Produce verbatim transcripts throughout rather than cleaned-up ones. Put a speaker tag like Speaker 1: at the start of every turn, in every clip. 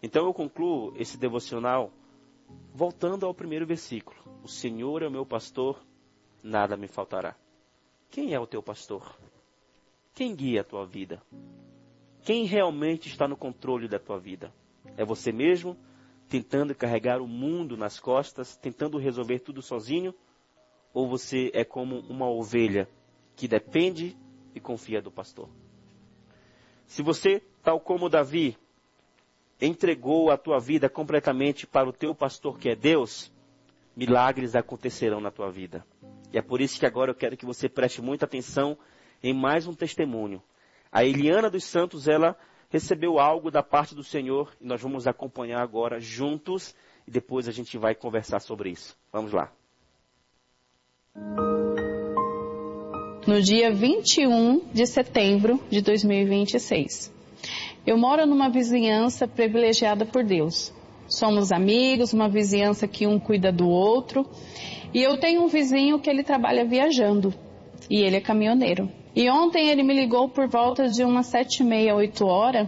Speaker 1: Então eu concluo esse devocional voltando ao primeiro versículo. O Senhor é o meu pastor, nada me faltará. Quem é o teu pastor? Quem guia a tua vida? Quem realmente está no controle da tua vida? É você mesmo, tentando carregar o mundo nas costas, tentando resolver tudo sozinho? Ou você é como uma ovelha que depende e confia do pastor? Se você, tal como Davi, entregou a tua vida completamente para o teu pastor que é Deus, milagres acontecerão na tua vida. E é por isso que agora eu quero que você preste muita atenção em mais um testemunho. A Eliana dos Santos, ela recebeu algo da parte do Senhor e nós vamos acompanhar agora juntos e depois a gente vai conversar sobre isso. Vamos lá.
Speaker 2: No dia vinte e um de setembro de dois mil e vinte e seis. Eu moro numa vizinhança privilegiada por Deus. Somos amigos, uma vizinhança que um cuida do outro. E eu tenho um vizinho que ele trabalha viajando. E ele é caminhoneiro. E ontem ele me ligou por volta de umas sete e meia, oito horas.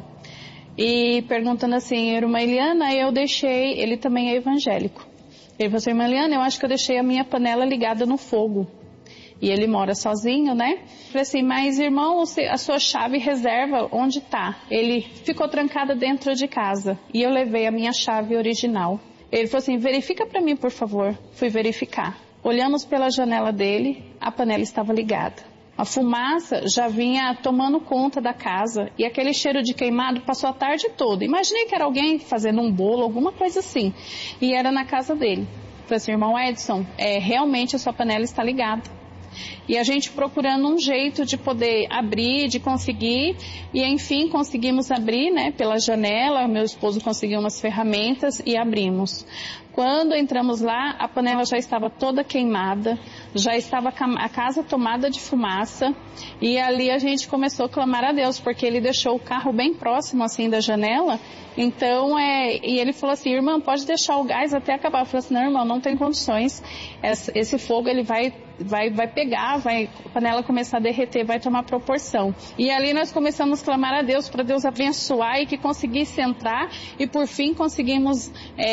Speaker 2: E perguntando assim, irmã Eliana, eu deixei... Ele também é evangélico. Ele falou assim, irmã Eliana, eu acho que eu deixei a minha panela ligada no fogo. E ele mora sozinho, né? Falei assim, mas irmão, a sua chave reserva onde tá? Ele ficou trancada dentro de casa. E eu levei a minha chave original. Ele falou assim, verifica para mim, por favor. Fui verificar. Olhamos pela janela dele, a panela estava ligada. A fumaça já vinha tomando conta da casa. E aquele cheiro de queimado passou a tarde toda. Imaginei que era alguém fazendo um bolo, alguma coisa assim. E era na casa dele. Falei assim, irmão Edson, é, realmente a sua panela está ligada. E a gente procurando um jeito de poder abrir, de conseguir, e enfim conseguimos abrir, né, pela janela. Meu esposo conseguiu umas ferramentas e abrimos. Quando entramos lá, a panela já estava toda queimada, já estava a casa tomada de fumaça, e ali a gente começou a clamar a Deus, porque ele deixou o carro bem próximo assim da janela. Então, é, e ele falou assim, irmã, pode deixar o gás até acabar. Eu falei assim, não, irmão, não tem condições, esse, esse fogo ele vai, vai, vai pegar, vai, a panela começar a derreter, vai tomar proporção. E ali nós começamos a clamar a Deus, para Deus abençoar e que conseguisse entrar, e por fim conseguimos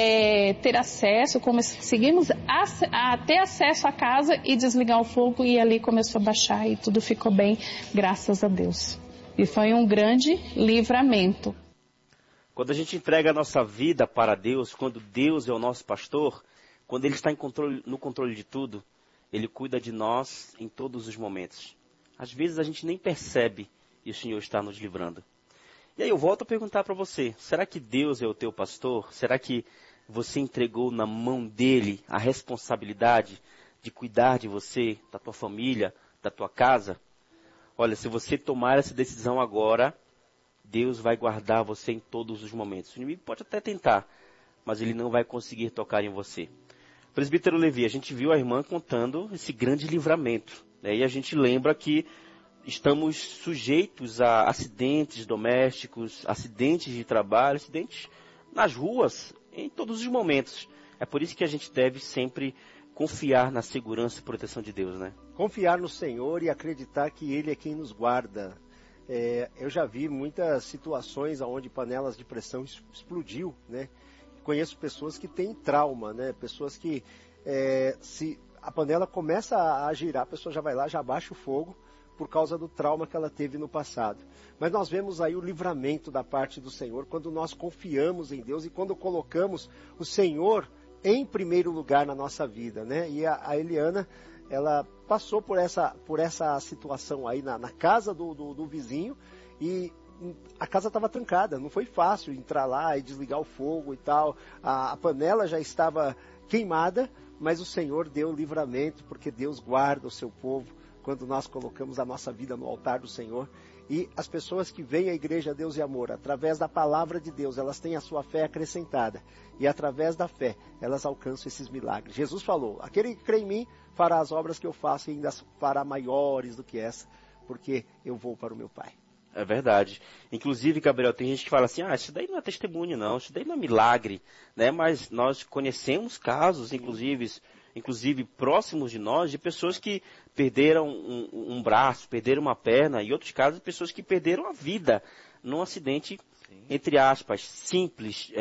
Speaker 2: é, ter acesso, conseguimos ac- a ter acesso à casa e desligar o fogo, e ali começou a baixar e tudo ficou bem, graças a Deus. E foi um grande livramento.
Speaker 1: Quando a gente entrega a nossa vida para Deus, quando Deus é o nosso pastor, quando Ele está em controle, no controle de tudo, Ele cuida de nós em todos os momentos. Às vezes a gente nem percebe e o Senhor está nos livrando. E aí eu volto a perguntar para você, será que Deus é o teu pastor? Será que você entregou na mão dEle a responsabilidade de cuidar de você, da tua família, da tua casa? Olha, se você tomar essa decisão agora, Deus vai guardar você em todos os momentos. O inimigo pode até tentar, mas ele não vai conseguir tocar em você. Presbítero Levi, a gente viu a irmã contando esse grande livramento, né? E a gente lembra que estamos sujeitos a acidentes domésticos, acidentes de trabalho, acidentes nas ruas, em todos os momentos. É por isso que a gente deve sempre confiar na segurança e proteção de Deus, né?
Speaker 3: Confiar no Senhor e acreditar que Ele é quem nos guarda. É, eu já vi muitas situações onde panelas de pressão explodiu, né? Conheço pessoas que têm trauma, né? Pessoas que, é, se a panela começa a girar, a pessoa já vai lá, já abaixa o fogo por causa do trauma que ela teve no passado. Mas nós vemos aí o livramento da parte do Senhor quando nós confiamos em Deus e quando colocamos o Senhor em primeiro lugar na nossa vida, né? E a, a Eliana, ela passou por essa, por essa situação aí na, na casa do, do, do vizinho, e a casa estava trancada, não foi fácil entrar lá e desligar o fogo e tal, a, a panela já estava queimada, mas o Senhor deu livramento, porque Deus guarda o seu povo quando nós colocamos a nossa vida no altar do Senhor. E as pessoas que vêm à Igreja Deus e Amor, através da palavra de Deus, elas têm a sua fé acrescentada. E através da fé, elas alcançam esses milagres. Jesus falou, aquele que crê em mim fará as obras que eu faço e ainda fará maiores do que essa, porque eu vou para o meu Pai.
Speaker 1: É verdade. Inclusive, Gabriel, tem gente que fala assim, ah, isso daí não é testemunho não, isso daí não é milagre, né? Mas nós conhecemos casos, inclusive, inclusive próximos de nós, de pessoas que perderam um, um braço, perderam uma perna, e outros casos, pessoas que perderam a vida num acidente, Sim. entre aspas, simples,